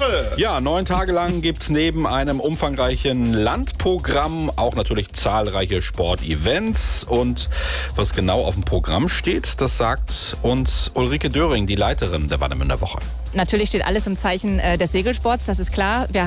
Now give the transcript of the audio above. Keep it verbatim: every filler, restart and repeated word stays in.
Woche. Ja, neun Tage lang gibt es neben einem umfangreichen Landprogramm auch natürlich zahlreiche Sportevents. Und was genau auf dem Programm steht, das sagt uns Ulrike Döring, die Leiterin der Warnemünder Woche. Natürlich steht alles im Zeichen äh, des Segelsports, das ist klar. Wir